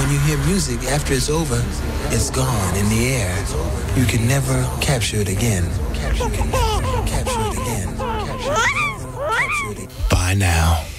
when you hear music, after it's over, it's gone in the air. You can never capture it again. Capture it again. Capture it again. Bye now.